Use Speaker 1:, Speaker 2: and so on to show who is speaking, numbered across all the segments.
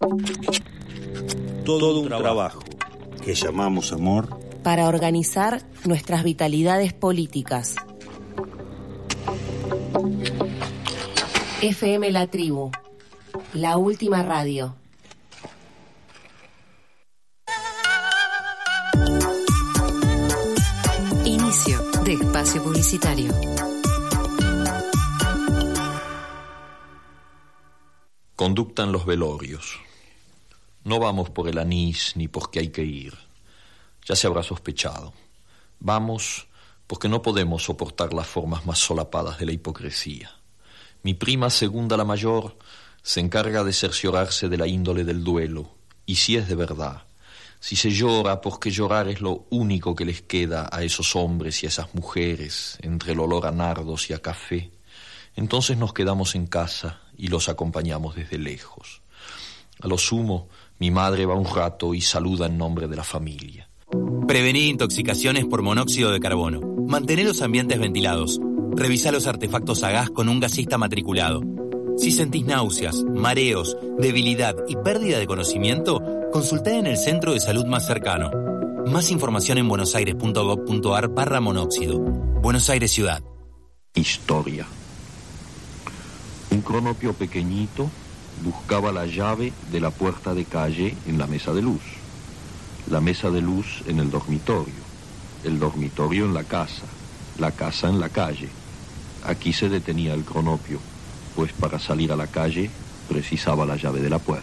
Speaker 1: Todo un trabajo que llamamos amor
Speaker 2: para organizar nuestras vitalidades políticas. FM La Tribu, la última radio.
Speaker 3: Inicio de espacio publicitario.
Speaker 4: Conducta en los velorios. No vamos por el anís ni porque hay que ir. Ya se habrá sospechado. Vamos porque no podemos soportar las formas más solapadas de la hipocresía. Mi prima segunda, la mayor, se encarga de cerciorarse de la índole del duelo. Y si es de verdad, si se llora porque llorar es lo único que les queda a esos hombres y a esas mujeres, entre el olor a nardos y a café, entonces nos quedamos en casa y los acompañamos desde lejos. A lo sumo, mi madre va un rato y saluda en nombre de la familia.
Speaker 5: Prevenir intoxicaciones por monóxido de carbono. Mantener los ambientes ventilados. Revisar los artefactos a gas con un gasista matriculado. Si sentís náuseas, mareos, debilidad y pérdida de conocimiento, consultá en el centro de salud más cercano. Más información en buenosaires.gov.ar/monóxido. Buenos Aires Ciudad.
Speaker 4: Historia. Un cronopio pequeñito buscaba la llave de la puerta de calle en la mesa de luz. La mesa de luz en el dormitorio en la casa en la calle. Aquí se detenía el cronopio, pues para salir a la calle precisaba la llave de la puerta.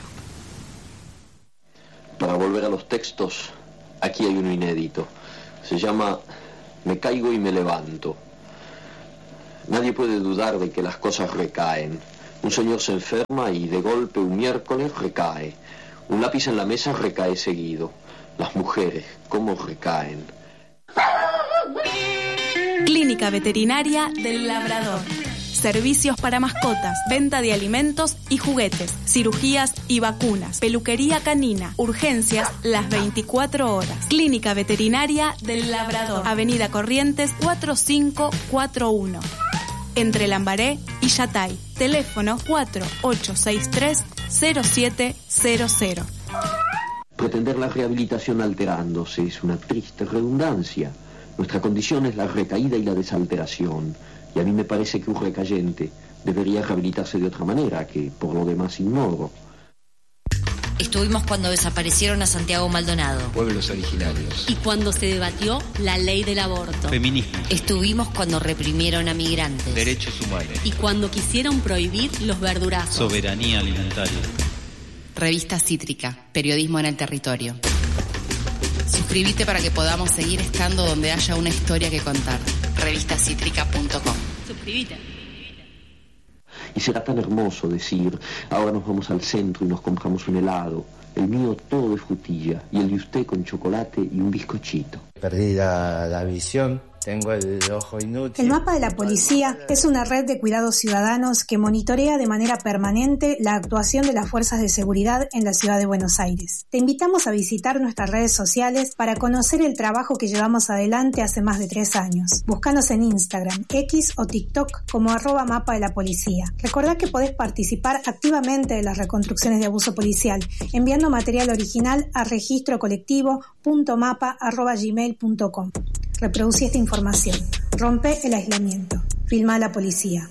Speaker 6: Para volver a los textos, aquí hay uno inédito. Se llama Me caigo y me levanto. Nadie puede dudar de que las cosas recaen. Un señor se enferma y de golpe un miércoles recae. Un lápiz en la mesa recae seguido. Las mujeres, ¿cómo recaen?
Speaker 7: Clínica Veterinaria del Labrador. Servicios para mascotas, venta de alimentos y juguetes, cirugías y vacunas, peluquería canina, urgencias las 24 horas. Clínica Veterinaria del Labrador, Avenida Corrientes 4541. Entre Lambaré y Yatay. Teléfono 4863-0700.
Speaker 6: Pretender la rehabilitación alterándose es una triste redundancia. Nuestra condición es la recaída y la desalteración. Y a mí me parece que un recayente debería rehabilitarse de otra manera, que por lo demás ignoro.
Speaker 3: Estuvimos cuando desaparecieron a Santiago Maldonado.
Speaker 8: Pueblos originarios.
Speaker 9: Y cuando se debatió la ley del aborto.
Speaker 8: Feminismo.
Speaker 3: Estuvimos cuando reprimieron a migrantes.
Speaker 8: Derechos humanos.
Speaker 9: Y cuando quisieron prohibir los verdurazos.
Speaker 8: Soberanía alimentaria.
Speaker 3: Revista Cítrica, periodismo en el territorio. Suscríbete para que podamos seguir estando donde haya una historia que contar. Revistacítrica.com.
Speaker 9: Suscríbete.
Speaker 6: Y será tan hermoso decir, ahora nos vamos al centro y nos compramos un helado. El mío todo de frutilla y el de usted con chocolate y un bizcochito.
Speaker 10: Perdí la visión. Tengo el ojo inútil.
Speaker 11: El Mapa de la Policía es una red de cuidados ciudadanos que monitorea de manera permanente la actuación de las fuerzas de seguridad en la ciudad de Buenos Aires. Te invitamos a visitar nuestras redes sociales para conocer el trabajo que llevamos adelante hace más de 3 años. Búscanos en Instagram, X o TikTok como @Mapa de la Policía. Recordá que podés participar activamente de las reconstrucciones de abuso policial enviando material original a registrocolectivo.mapa@gmail.com. Reproducí esta información. Rompe el aislamiento. Filma a la policía.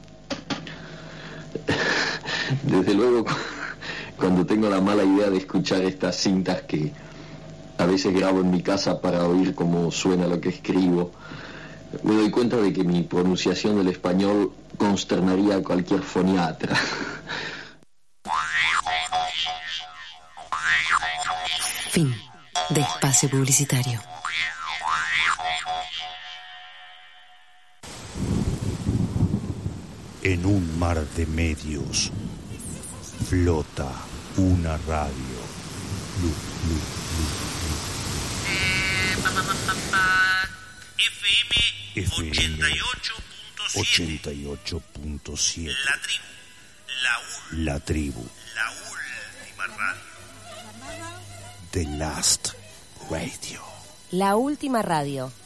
Speaker 6: Desde luego, cuando tengo la mala idea de escuchar estas cintas que a veces grabo en mi casa para oír cómo suena lo que escribo, me doy cuenta de que mi pronunciación del español consternaría a cualquier foniatra.
Speaker 3: Fin de espacio publicitario.
Speaker 1: En un mar de medios flota una radio. FM 88.7. La tribu. La última radio. The Last Radio.
Speaker 2: La última radio.